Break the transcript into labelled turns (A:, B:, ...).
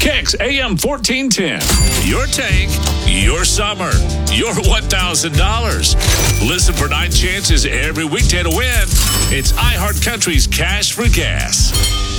A: Kicks AM 1410. Your tank, your summer, your $1,000. Listen for 9 chances every weekday to win. It's iHeart Country's Cash for Gas.